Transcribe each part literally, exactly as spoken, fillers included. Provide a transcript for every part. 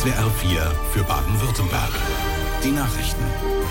S W R vier für Baden-Württemberg. Die Nachrichten.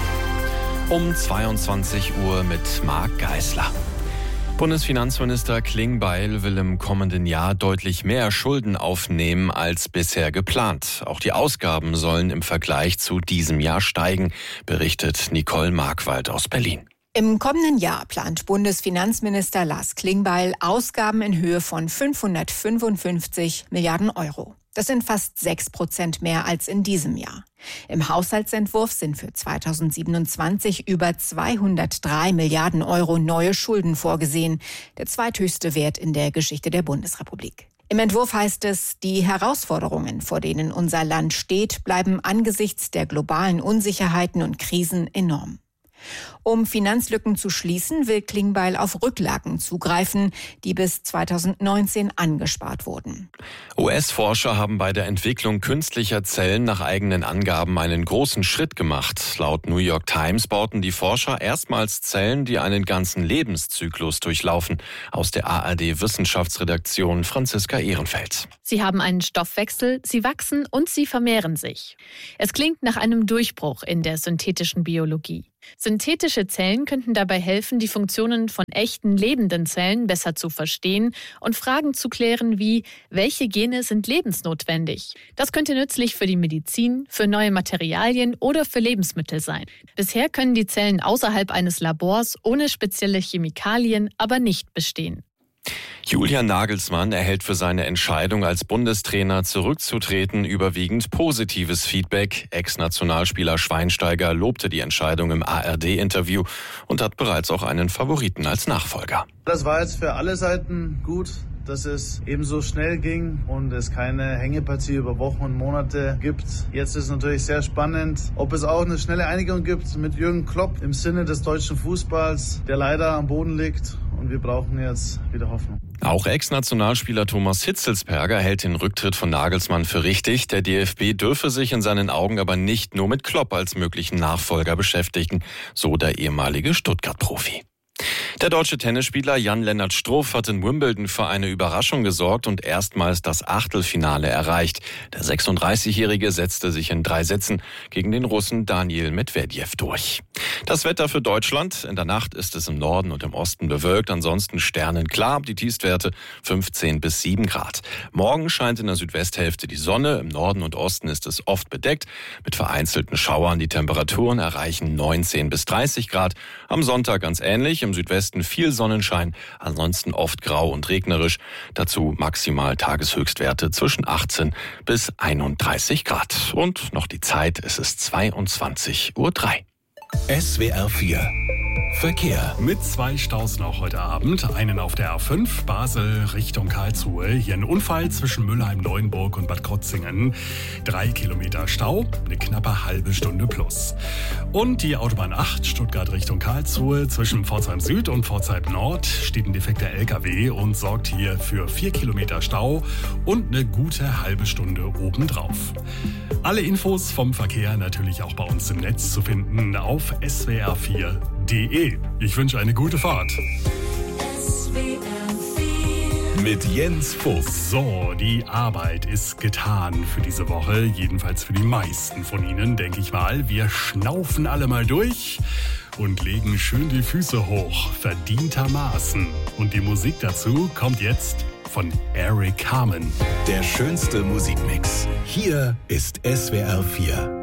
Um zweiundzwanzig Uhr mit Marc Geisler. Bundesfinanzminister Klingbeil will im kommenden Jahr deutlich mehr Schulden aufnehmen als bisher geplant. Auch die Ausgaben sollen im Vergleich zu diesem Jahr steigen, berichtet Nicole Markwald aus Berlin. Im kommenden Jahr plant Bundesfinanzminister Lars Klingbeil Ausgaben in Höhe von fünfhundertfünfundfünfzig Milliarden Euro. Das sind fast sechs Prozent mehr als in diesem Jahr. Im Haushaltsentwurf sind für zweitausendsiebenundzwanzig über zweihundertdrei Milliarden Euro neue Schulden vorgesehen, der zweithöchste Wert in der Geschichte der Bundesrepublik. Im Entwurf heißt es, die Herausforderungen, vor denen unser Land steht, bleiben angesichts der globalen Unsicherheiten und Krisen enorm. Um Finanzlücken zu schließen, will Klingbeil auf Rücklagen zugreifen, die bis zweitausendneunzehn angespart wurden. U S-Forscher haben bei der Entwicklung künstlicher Zellen nach eigenen Angaben einen großen Schritt gemacht. Laut New York Times bauten die Forscher erstmals Zellen, die einen ganzen Lebenszyklus durchlaufen. Aus der A R D-Wissenschaftsredaktion Franziska Ehrenfeld. Sie haben einen Stoffwechsel, sie wachsen und sie vermehren sich. Es klingt nach einem Durchbruch in der synthetischen Biologie. Synthetische Zellen könnten dabei helfen, die Funktionen von echten lebenden Zellen besser zu verstehen und Fragen zu klären wie, welche Gene sind lebensnotwendig? Das könnte nützlich für die Medizin, für neue Materialien oder für Lebensmittel sein. Bisher können die Zellen außerhalb eines Labors ohne spezielle Chemikalien aber nicht bestehen. Julian Nagelsmann erhält für seine Entscheidung als Bundestrainer zurückzutreten überwiegend positives Feedback. Ex-Nationalspieler Schweinsteiger lobte die Entscheidung im A R D-Interview und hat bereits auch einen Favoriten als Nachfolger. Das war jetzt für alle Seiten gut, dass es eben so schnell ging und es keine Hängepartie über Wochen und Monate gibt. Jetzt ist natürlich sehr spannend, ob es auch eine schnelle Einigung gibt mit Jürgen Klopp im Sinne des deutschen Fußballs, der leider am Boden liegt. Und wir brauchen jetzt wieder Hoffnung. Auch Ex-Nationalspieler Thomas Hitzelsperger hält den Rücktritt von Nagelsmann für richtig. Der D F B dürfe sich in seinen Augen aber nicht nur mit Klopp als möglichen Nachfolger beschäftigen, so der ehemalige Stuttgart-Profi. Der deutsche Tennisspieler Jan-Lennart Struff hat in Wimbledon für eine Überraschung gesorgt und erstmals das Achtelfinale erreicht. Der sechsunddreißigjährige setzte sich in drei Sätzen gegen den Russen Daniil Medvedev durch. Das Wetter für Deutschland. In der Nacht ist es im Norden und im Osten bewölkt, ansonsten sternenklar. Die Tiefstwerte fünfzehn bis sieben Grad. Morgen scheint in der Südwesthälfte die Sonne. Im Norden und Osten ist es oft bedeckt mit vereinzelten Schauern. Die Temperaturen erreichen neunzehn bis dreißig Grad. Am Sonntag ganz ähnlich. Im Südwesten viel Sonnenschein, ansonsten oft grau und regnerisch. Dazu maximal Tageshöchstwerte zwischen achtzehn bis einunddreißig Grad. Und noch die Zeit, es ist zweiundzwanzig Uhr drei. S W R vier Verkehr. Mit zwei Staus noch heute Abend. Einen auf der A fünf, Basel Richtung Karlsruhe. Hier ein Unfall zwischen Mülheim-Neuenburg und Bad Krozingen. Drei Kilometer Stau, eine knappe halbe Stunde plus. Und die Autobahn acht, Stuttgart Richtung Karlsruhe. Zwischen Pforzheim Süd und Pforzheim Nord steht ein defekter L K W und sorgt hier für vier Kilometer Stau und eine gute halbe Stunde obendrauf. Alle Infos vom Verkehr natürlich auch bei uns im Netz zu finden auf S W R vier punkt de. Ich wünsche eine gute Fahrt. S W R vier mit Jens Fuchs. So, die Arbeit ist getan für diese Woche. Jedenfalls für die meisten von Ihnen, denke ich mal. Wir schnaufen alle mal durch und legen schön die Füße hoch. Verdientermaßen. Und die Musik dazu kommt jetzt von Eric Carmen. Der schönste Musikmix. Hier ist S W R vier.